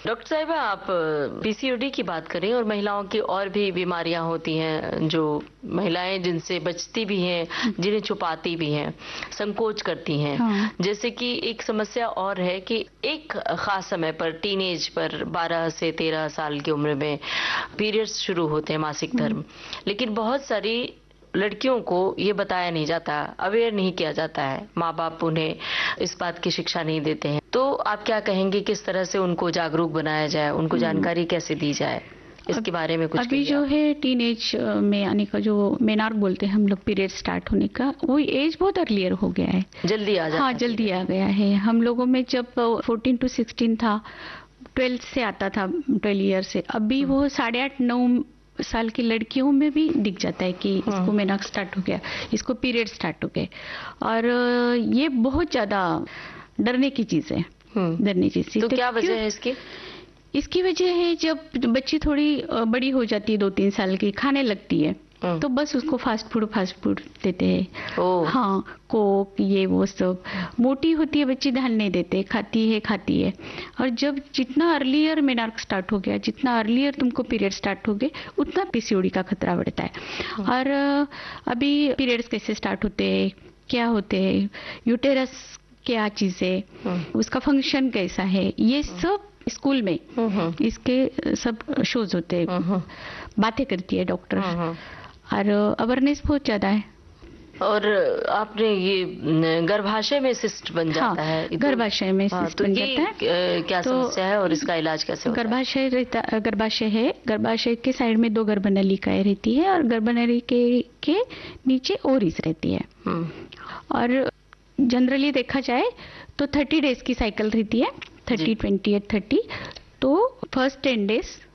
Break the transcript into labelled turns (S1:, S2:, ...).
S1: Doctor साहिबा, आप PCOD की बात करें और महिलाओं की और भी बीमारियां होती हैं जो महिलाएं जिनसे बचती भी हैं, जिन्हें छुपाती भी हैं, संकोच करती हैं।
S2: हाँ।
S1: जैसे कि एक समस्या और है कि एक खास समय पर टीनेज पर 12 से 13 साल की उम्र में पीरियड्स शुरू होते हैं, मासिक धर्म, लेकिन बहुत सारी लड़कियों को ये बताया नहीं जाता, अवेयर नहीं किया जाता है, माँ बाप उन्हें इस बात की शिक्षा नहीं देते हैं। तो आप क्या कहेंगे, किस तरह से उनको जागरूक बनाया जाए, उनको जानकारी कैसे दी जाए, इसके बारे में कुछ
S2: अभी जो है टीनेज में आने का, जो मेनार्क बोलते हैं हम लोग, पीरियड स्टार्ट होने का, वो एज बहुत अर्लियर हो गया है,
S1: जल्दी आ जाता
S2: हाँ जल्दी आ गया है। हम लोगों में जब 14 to 16 था, 12 से आता था, 12 ईयर से, अभी वो 8.5-9 साल की लड़कियों में भी दिख जाता है कि इसको मेनार्क स्टार्ट हो गया, इसको पीरियड स्टार्ट हो गए। और ये बहुत ज्यादा डरने की चीज है, डरने की चीज।
S1: तो क्या वजह है इसकी?
S2: इसकी वजह है जब बच्ची थोड़ी बड़ी हो जाती है, 2-3 साल की, खाने लगती है, तो बस उसको फास्ट फूड देते हैं। हाँ, कोक, ये वो सब। मोटी होती है बच्ची, ध्यान नहीं देते, खाती है। और जब जितना अर्लियर मेनार्क स्टार्ट हो गया, जितना अर्लियर तुमको पीरियड स्टार्ट हो गए, उतना पीसीओडी का खतरा बढ़ता है। और अभी पीरियड्स कैसे स्टार्ट होते हैं, क्या होते हैं, यूटेरस क्या चीज है, उसका फंक्शन कैसा है, ये सब स्कूल में इसके सब शोज होते हैं, बातें करती है डॉक्टर, और अवेयरनेस बहुत ज्यादा है। और
S1: आपने ये गर्भाशय में सिस्ट बन जाता है,
S2: गर्भाशय में सिस्ट बन जाता है,
S1: क्या समस्या है और इसका इलाज कैसे होता है?
S2: गर्भाशय है, गर्भाशय के साइड में 2 गर्भनलिकाएं रहती है, और गर्भनली के नीचे ओवरीज रहती है। और जनरली देखा जाए तो 30 डेज की साइकिल रहती है, 30, 28, 30। तो फर्स्ट 10 डेज